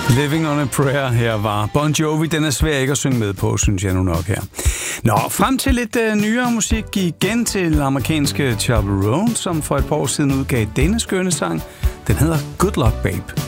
Living on a Prayer her var Bon Jovi. Den er svær ikke at synge med på, synes jeg nu nok her. Nå, frem til lidt nyere musik igen til amerikanske Chappell Roan, som for et par år siden udgav denne skønne sang. Den hedder Good Luck Babe.